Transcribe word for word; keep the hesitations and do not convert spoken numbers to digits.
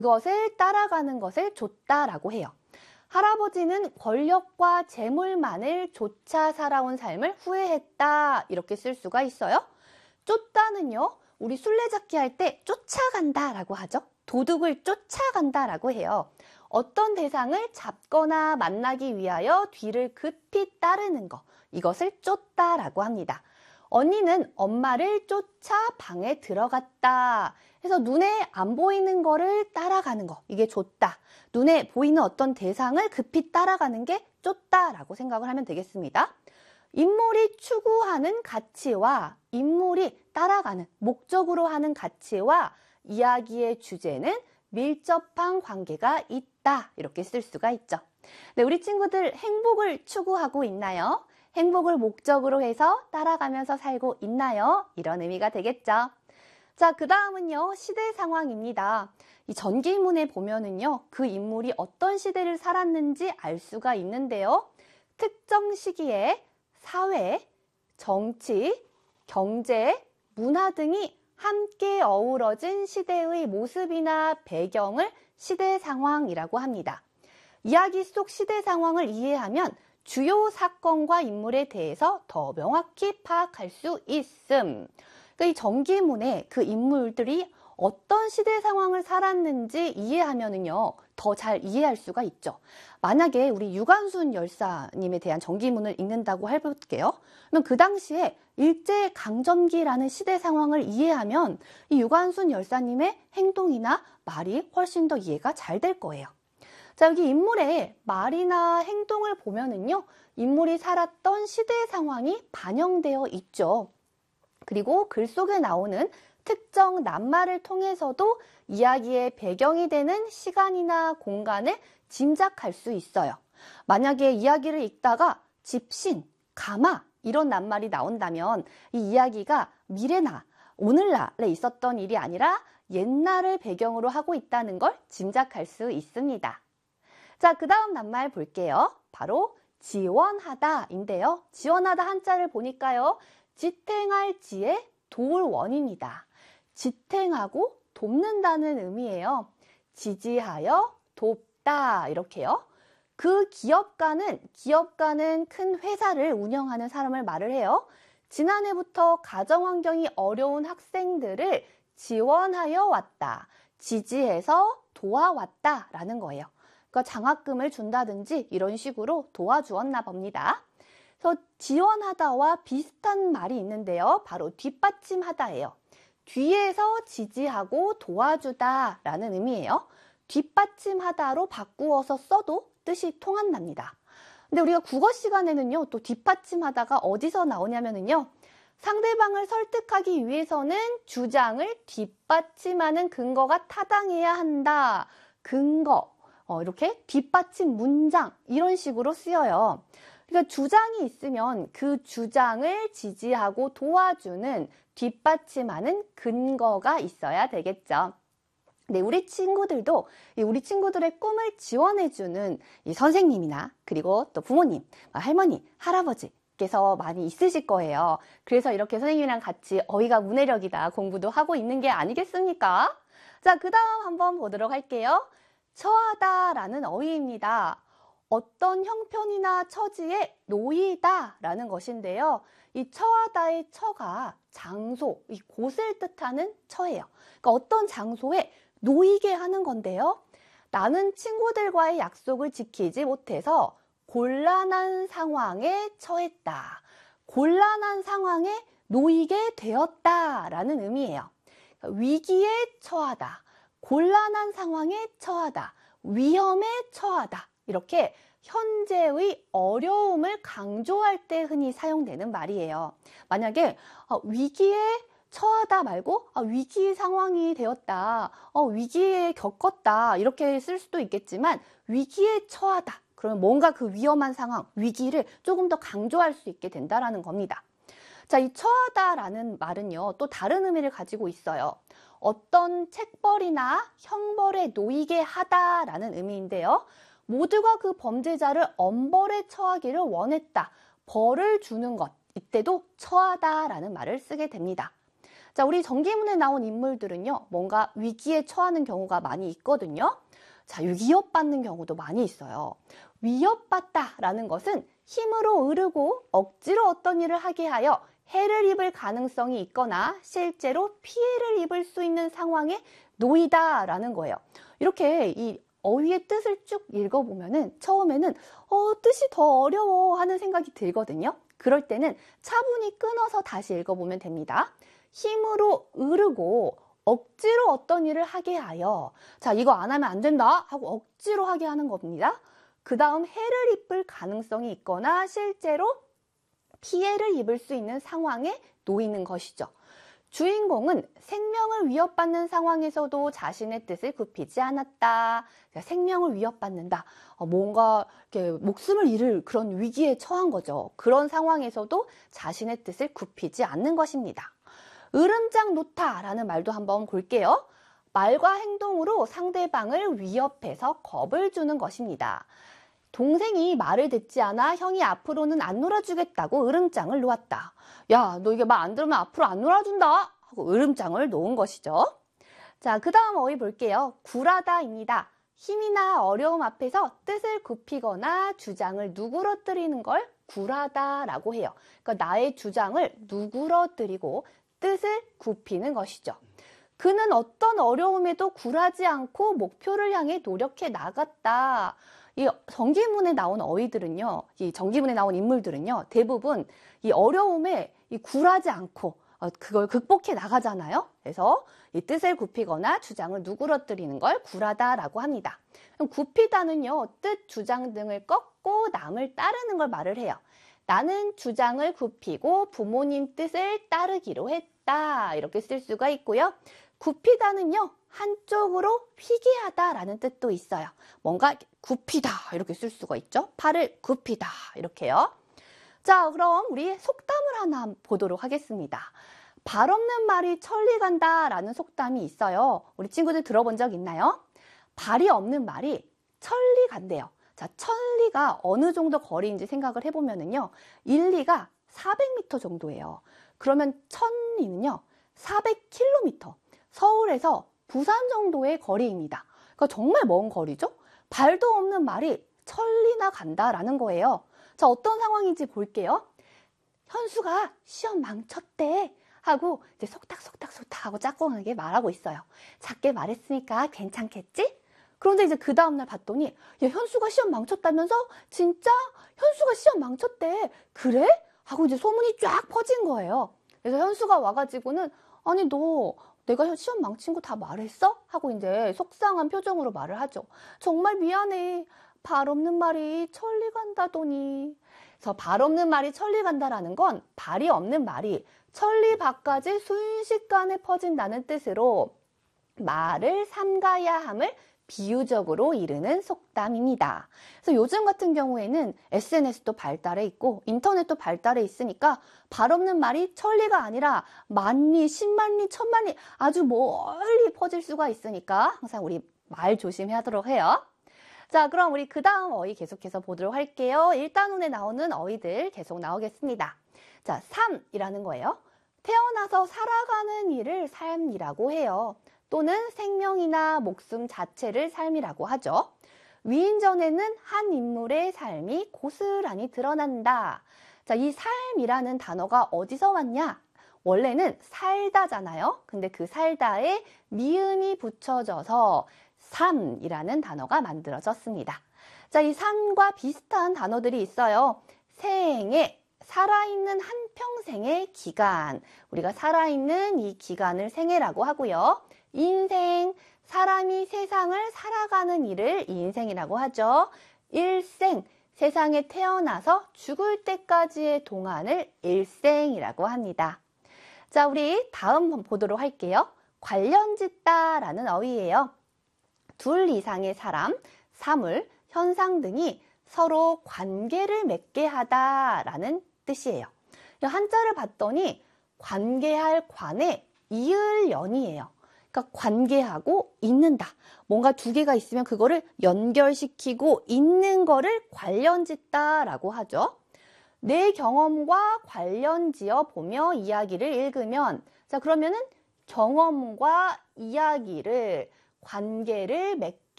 그것을 따라가는 것을 쫓다라고 해요. 할아버지는 권력과 재물만을 쫓아 살아온 삶을 후회했다. 이렇게 쓸 수가 있어요. 쫓다는요, 우리 술래잡기 할 때 쫓아간다라고 하죠. 도둑을 쫓아간다라고 해요. 어떤 대상을 잡거나 만나기 위하여 뒤를 급히 따르는 것, 이것을 쫓다라고 합니다. 언니는 엄마를 쫓아 방에 들어갔다. 그래서 눈에 안 보이는 거를 따라가는 거, 이게 쫓다. 눈에 보이는 어떤 대상을 급히 따라가는 게 쫓다라고 생각을 하면 되겠습니다. 인물이 추구하는 가치와 인물이 따라가는 목적으로 하는 가치와 이야기의 주제는 밀접한 관계가 있다. 이렇게 쓸 수가 있죠. 네, 우리 친구들 행복을 추구하고 있나요? 행복을 목적으로 해서 따라가면서 살고 있나요? 이런 의미가 되겠죠. 자, 그 다음은요, 시대 상황입니다. 이 전기문에 보면은요, 그 인물이 어떤 시대를 살았는지 알 수가 있는데요. 특정 시기에 사회, 정치, 경제, 문화 등이 함께 어우러진 시대의 모습이나 배경을 시대 상황이라고 합니다. 이야기 속 시대 상황을 이해하면 주요 사건과 인물에 대해서 더 명확히 파악할 수 있음. 그러니까 이 전기문에 그 인물들이 어떤 시대 상황을 살았는지 이해하면은요, 더 잘 이해할 수가 있죠. 만약에 우리 유관순 열사님에 대한 전기문을 읽는다고 해볼게요. 그러면 그 당시에 일제강점기라는 시대 상황을 이해하면 이 유관순 열사님의 행동이나 말이 훨씬 더 이해가 잘 될 거예요. 자, 여기 인물의 말이나 행동을 보면은요, 인물이 살았던 시대 상황이 반영되어 있죠. 그리고 글 속에 나오는 특정 낱말을 통해서도 이야기의 배경이 되는 시간이나 공간을 짐작할 수 있어요. 만약에 이야기를 읽다가 집신, 가마 이런 낱말이 나온다면 이 이야기가 미래나 오늘날에 있었던 일이 아니라 옛날을 배경으로 하고 있다는 걸 짐작할 수 있습니다. 자, 그 다음 낱말 볼게요. 바로 지원하다인데요. 지원하다 한자를 보니까요. 지탱할 지의 도울 원입니다. 지탱하고 돕는다는 의미예요. 지지하여 돕다 이렇게요. 그 기업가는 기업가는 큰 회사를 운영하는 사람을 말을 해요. 지난해부터 가정환경이 어려운 학생들을 지원하여 왔다. 지지해서 도와왔다 라는 거예요. 그러니까 장학금을 준다든지 이런 식으로 도와주었나 봅니다. 그래서 지원하다와 비슷한 말이 있는데요. 바로 뒷받침하다예요. 뒤에서 지지하고 도와주다 라는 의미예요. 뒷받침하다로 바꾸어서 써도 뜻이 통한답니다. 근데 우리가 국어 시간에는요, 또 뒷받침하다가 어디서 나오냐면은요, 상대방을 설득하기 위해서는 주장을 뒷받침하는 근거가 타당해야 한다. 근거, 어, 이렇게 뒷받침 문장 이런 식으로 쓰여요. 그러니까 주장이 있으면 그 주장을 지지하고 도와주는 뒷받침하는 근거가 있어야 되겠죠. 네, 우리 친구들도 우리 친구들의 꿈을 지원해주는 이 선생님이나 그리고 또 부모님, 할머니, 할아버지께서 많이 있으실 거예요. 그래서 이렇게 선생님이랑 같이 어휘가 문해력이다 공부도 하고 있는 게 아니겠습니까? 자, 그 다음 한번 보도록 할게요. 처하다라는 어휘입니다. 어떤 형편이나 처지에 놓이다라는 것인데요. 이 처하다의 처가 장소, 이 곳을 뜻하는 처예요. 그러니까 어떤 장소에 놓이게 하는 건데요. 나는 친구들과의 약속을 지키지 못해서 곤란한 상황에 처했다. 곤란한 상황에 놓이게 되었다라는 의미예요. 그러니까 위기에 처하다, 곤란한 상황에 처하다, 위험에 처하다. 이렇게 현재의 어려움을 강조할 때 흔히 사용되는 말이에요. 만약에 위기에 처하다 말고 위기 상황이 되었다, 어, 위기에 겪었다 이렇게 쓸 수도 있겠지만 위기에 처하다 그러면 뭔가 그 위험한 상황, 위기를 조금 더 강조할 수 있게 된다라는 겁니다. 자, 이 처하다라는 말은요, 또 다른 의미를 가지고 있어요. 어떤 책벌이나 형벌에 놓이게 하다라는 의미인데요. 모두가 그 범죄자를 엄벌에 처하기를 원했다. 벌을 주는 것, 이때도 처하다라는 말을 쓰게 됩니다. 자, 우리 전기문에 나온 인물들은요, 뭔가 위기에 처하는 경우가 많이 있거든요. 자, 위협받는 경우도 많이 있어요. 위협받다라는 것은 힘으로 으르고 억지로 어떤 일을 하게 하여 해를 입을 가능성이 있거나 실제로 피해를 입을 수 있는 상황에 놓이다라는 거예요. 이렇게 이 어휘의 뜻을 쭉 읽어보면은 처음에는 어, 뜻이 더 어려워 하는 생각이 들거든요. 그럴 때는 차분히 끊어서 다시 읽어보면 됩니다. 힘으로 으르고 억지로 어떤 일을 하게 하여, 자, 이거 안 하면 안 된다 하고 억지로 하게 하는 겁니다. 그 다음 해를 입을 가능성이 있거나 실제로 피해를 입을 수 있는 상황에 놓이는 것이죠. 주인공은 생명을 위협받는 상황에서도 자신의 뜻을 굽히지 않았다. 그러니까 생명을 위협받는다. 어, 뭔가 이렇게 목숨을 잃을 그런 위기에 처한 거죠. 그런 상황에서도 자신의 뜻을 굽히지 않는 것입니다. 으름장 놓다라는 말도 한번 볼게요. 말과 행동으로 상대방을 위협해서 겁을 주는 것입니다. 동생이 말을 듣지 않아 형이 앞으로는 안 놀아주겠다고 으름장을 놓았다. 야, 너 이게 말 안 들으면 앞으로 안 놀아준다 하고 으름장을 놓은 것이죠. 자, 그 다음 어휘 볼게요. 굴하다입니다. 힘이나 어려움 앞에서 뜻을 굽히거나 주장을 누그러뜨리는 걸 굴하다라고 해요. 그러니까 나의 주장을 누그러뜨리고 뜻을 굽히는 것이죠. 그는 어떤 어려움에도 굴하지 않고 목표를 향해 노력해 나갔다. 이 전기문에 나온 어휘들은요, 이 전기문에 나온 인물들은요, 대부분 이 어려움에 이 굴하지 않고 그걸 극복해 나가잖아요. 그래서 이 뜻을 굽히거나 주장을 누그러뜨리는 걸 굴하다라고 합니다. 그럼 굽히다는요, 뜻, 주장 등을 꺾고 남을 따르는 걸 말을 해요. 나는 주장을 굽히고 부모님 뜻을 따르기로 했다. 이렇게 쓸 수가 있고요. 굽히다는요, 한쪽으로 휘게하다라는 뜻도 있어요. 뭔가 굽히다 이렇게 쓸 수가 있죠. 팔을 굽히다 이렇게요. 자, 그럼 우리 속담을 하나 보도록 하겠습니다. 발 없는 말이 천리 간다라는 속담이 있어요. 우리 친구들 들어본 적 있나요? 발이 없는 말이 천리 간대요. 자, 천리가 어느 정도 거리인지 생각을 해보면은요, 일리가 사백 미터 정도예요. 그러면 천리는요, 사백 킬로미터. 서울에서 부산 정도의 거리입니다. 그러니까 정말 먼 거리죠? 발도 없는 말이 천리나 간다라는 거예요. 자, 어떤 상황인지 볼게요. 현수가 시험 망쳤대 하고 이제 속닥속닥속닥 하고 짝꿍하게 말하고 있어요. 작게 말했으니까 괜찮겠지? 그런데 이제 그 다음날 봤더니 야, 현수가 시험 망쳤다면서? 진짜? 현수가 시험 망쳤대. 그래? 하고 이제 소문이 쫙 퍼진 거예요. 그래서 현수가 와가지고는 아니 너 내가 시험 망친 거 다 말했어? 하고 이제 속상한 표정으로 말을 하죠. 정말 미안해. 발 없는 말이 천리 간다더니. 그래서 발 없는 말이 천리 간다라는 건 발이 없는 말이 천리 밖까지 순식간에 퍼진다는 뜻으로 말을 삼가야 함을 비유적으로 이르는 속담입니다. 그래서 요즘 같은 경우에는 에스엔에스도 발달해 있고 인터넷도 발달해 있으니까 발 없는 말이 천리가 아니라 만리, 십만리, 천만리 아주 멀리 퍼질 수가 있으니까 항상 우리 말 조심하도록 해요. 자, 그럼 우리 그 다음 어휘 계속해서 보도록 할게요. 일단운에 나오는 어휘들 계속 나오겠습니다. 자, 삶이라는 거예요. 태어나서 살아가는 일을 삶이라고 해요. 또는 생명이나 목숨 자체를 삶이라고 하죠. 위인전에는 한 인물의 삶이 고스란히 드러난다. 자, 이 삶이라는 단어가 어디서 왔냐? 원래는 살다잖아요. 근데 그 살다에 미음이 붙여져서 삶이라는 단어가 만들어졌습니다. 자, 이 삶과 비슷한 단어들이 있어요. 생애, 살아있는 한평생의 기간. 우리가 살아있는 이 기간을 생애라고 하고요. 인생, 사람이 세상을 살아가는 일을 인생이라고 하죠. 일생, 세상에 태어나서 죽을 때까지의 동안을 일생이라고 합니다. 자, 우리 다음 보도록 할게요. 관련짓다라는 어휘예요. 둘 이상의 사람, 사물, 현상 등이 서로 관계를 맺게 하다라는 뜻이에요. 한자를 봤더니 관계할 관에 이을연이에요. 그러니까 관계하고 있는다. 뭔가 두 개가 있으면 그거를 연결시키고 있는 거를 관련짓다라고 하죠. 내 경험과 관련지어 보며 이야기를 읽으면 자, 그러면은 경험과 이야기를, 관계를 맺게